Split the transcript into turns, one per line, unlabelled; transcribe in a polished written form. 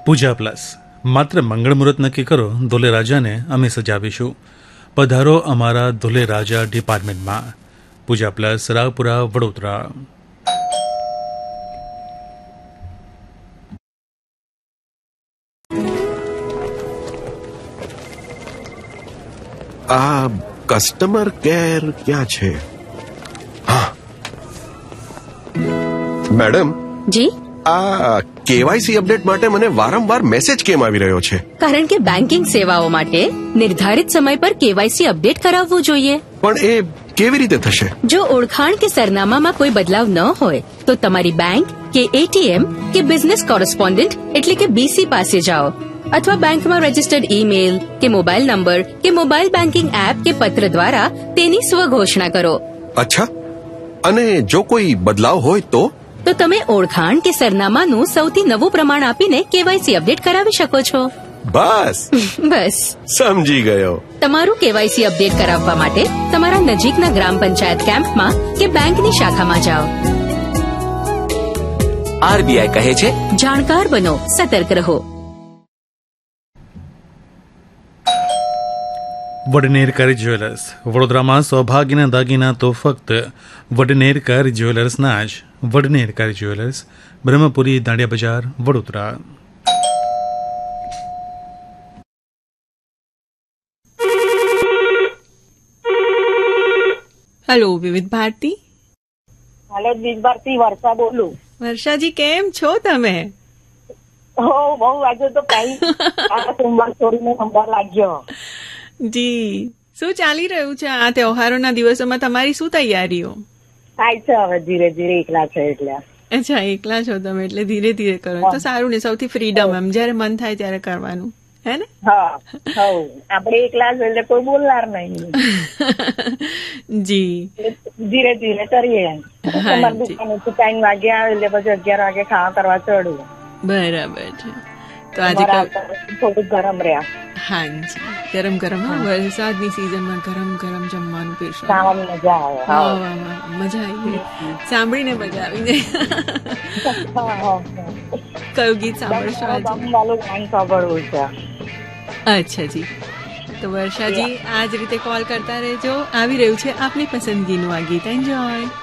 પૂજા plus માત્ર મંગળ મુહૂર્ત નક્કી કરો, ધોલે રાજાને અમે સજાવીશું. પધારો અમારા ધોલે રાજા ડિપાર્ટમેન્ટમાં. પૂજા પ્લસ, રાવપુરા, વડોદરા.
આ કસ્ટમર કેર ક્યાં છે? હા મેડમ.
જી.
આ કેવાયસી અપડેટ માટે મને વારંવાર મેસેજ કેમ આવી રહ્યો છે?
કારણ કે બેન્કિંગ સેવાઓ માટે નિર્ધારિત સમય પર કેવાયસી અપડેટ કરાવવું જોઈએ.
પણ એ કેવી રીતે થશે?
જો ઓળખાણ કે સરનામામાં કોઈ બદલાવ ન હોય તો તમારી બેંક કે એટીએમ કે બિઝનેસ કોરસ્પોન્ડન્ટ એટલે કે બીસી પાસે જાઓ, અથવા બેંકમાં રજીસ્ટર્ડ ઈમેલ કે મોબાઈલ નંબર કે મોબાઈલ બેન્કિંગ એપ કે પત્ર દ્વારા તેની સ્વઘોષણા કરો.
અચ્છા, અને જો કોઈ બદલાવ હોય તો
તમે ઓળખાણ કે સરનામાનું સૌથી નવું પ્રમાણ આપીને કેવાયસી અપડેટ કરાવી શકો છો.
બસ સમજી ગયો.
તમારું કેવાયસી અપડેટ કરાવવા માટે તમારા નજીકના ગ્રામ પંચાયત કેમ્પમાં કે બેંકની શાખામાં જાઓ.
આરબીઆઈ કહે છે,
જાણકાર બનો, સતર્ક રહો.
વડનેરકર જ્વેલર્સ. વડોદરામાં સૌભાગ્યના દાગીના તો ફક્ત વડનેરકર જ્વેલર્સના જ. વડનેરકર જ્વેલર્સ, બ્રહ્મપુરી, દાંડિયા બજાર, વડોદરા.
હેલો વિવિધ ભારતી.
હેલો વિવિધ ભારતી, વર્ષા બોલું.
વર્ષાજી, કેમ છો તમે?
બહુ આજે તો કઈ સોમવાર છોડીને નંબર લાગ્યો.
જી, શું ચાલી રહ્યું છે આ તહેવારોના દિવસોમાં? તમારી શું તૈયારીઓ
થાય છે? હવે ધીરે ધીરે એકલા છે એટલે.
અચ્છા, એકલા છો તમે એટલે ધીરે ધીરે કરો તો સારું ને. સૌથી ફ્રીડમ, એમ જયારે મન થાય ત્યારે કરવાનું, હે ને?
હા, આપણે એકલા છે એટલે કોઈ બોલનાર નહીં.
જી,
ધીરે ધીરે કરીએ. ટાઈમ વાગે આવે એટલે પછી 11 વાગે ખાવા કરવા ચડું.
બરાબર છે. તો આજે
થોડું ગરમ રહ્યા.
હાજી, ગરમ ગરમ. વરસાદની સિઝનમાં ગરમ ગરમ જમવાનું પીરસો.
મજા આવે.
મજા આવી ગઈ, સાંભળીને મજા આવી ગઈ. કયું ગીત સાંભળશો આજે?
સાંભળવું છે.
અચ્છા જી, તો વર્ષાજી આ જ રીતે કોલ કરતા રહેજો. આવી રહ્યું છે આપની પસંદગીનું આ ગીત. એન્જોય.